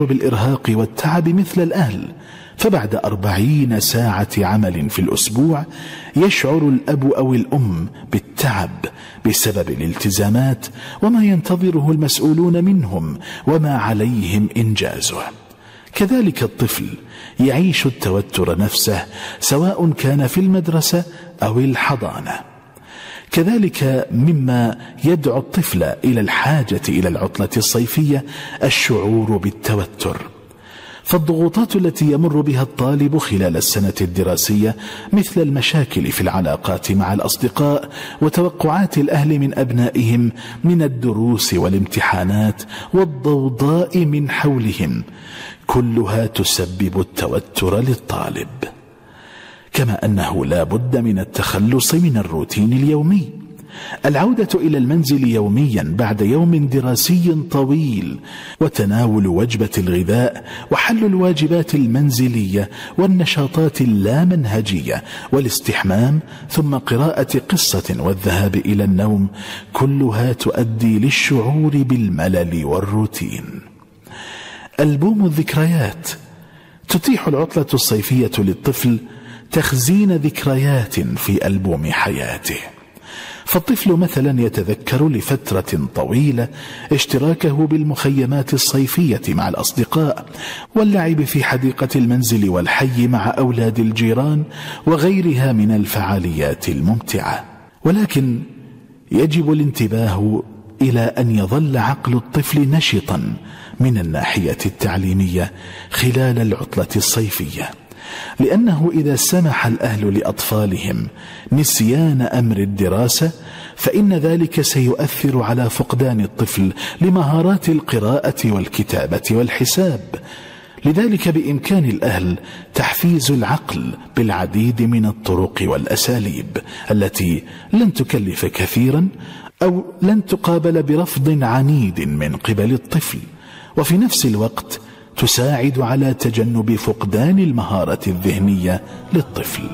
بالإرهاق والتعب مثل الأهل، فبعد 40 ساعة عمل في الأسبوع يشعر الأب أو الأم بالتعب بسبب الالتزامات وما ينتظره المسؤولون منهم وما عليهم إنجازه. كذلك الطفل يعيش التوتر نفسه سواء كان في المدرسة أو الحضانة. كذلك مما يدعو الطفل إلى الحاجة إلى العطلة الصيفية الشعور بالتوتر، فالضغوطات التي يمر بها الطالب خلال السنة الدراسية مثل المشاكل في العلاقات مع الأصدقاء وتوقعات الأهل من أبنائهم من الدروس والامتحانات والضوضاء من حولهم، كلها تسبب التوتر للطالب. كما أنه لا بد من التخلص من الروتين اليومي، العودة إلى المنزل يوميا بعد يوم دراسي طويل، وتناول وجبة الغذاء وحل الواجبات المنزلية والنشاطات اللامنهجية والاستحمام ثم قراءة قصة والذهاب إلى النوم، كلها تؤدي للشعور بالملل والروتين. ألبوم الذكريات تتيح العطلة الصيفية للطفل تخزين ذكريات في ألبوم حياته، فالطفل مثلا يتذكر لفترة طويلة اشتراكه بالمخيمات الصيفية مع الأصدقاء واللعب في حديقة المنزل والحي مع أولاد الجيران وغيرها من الفعاليات الممتعة. ولكن يجب الانتباه إلى أن يظل عقل الطفل نشطا من الناحية التعليمية خلال العطلة الصيفية، لأنه إذا سمح الأهل لأطفالهم نسيان أمر الدراسة فإن ذلك سيؤثر على فقدان الطفل لمهارات القراءة والكتابة والحساب. لذلك بإمكان الأهل تحفيز العقل بالعديد من الطرق والأساليب التي لن تكلف كثيرا أو لن تقابل برفض عنيد من قبل الطفل، وفي نفس الوقت تساعد على تجنب فقدان المهارة الذهنية للطفل.